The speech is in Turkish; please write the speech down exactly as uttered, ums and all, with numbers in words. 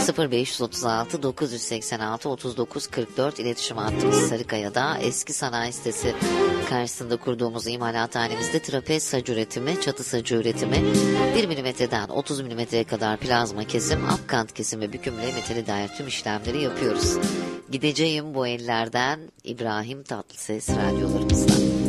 sıfır beş otuz altı dokuz yüz seksen altı otuz dokuz kırk dört iletişim hattımız. Sarıkaya'da eski sanayi sitesi karşısında kurduğumuz imalathanemizde trapez saç üretimi, çatı sacı üretimi, bir milimetreden otuz milimetreye kadar plazma kesim, apkant kesim ve bükümle metali dair tüm işlemleri yapıyoruz. Gideceğim bu ellerden İbrahim Tatlıses radyolarımızdan.